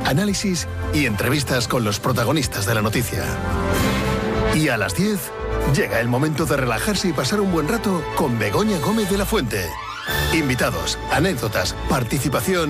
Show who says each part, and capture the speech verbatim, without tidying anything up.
Speaker 1: análisis y entrevistas con los protagonistas de la noticia. Y a las diez llega el momento de relajarse y pasar un buen rato con Begoña Gómez de la Fuente. Invitados, anécdotas, participación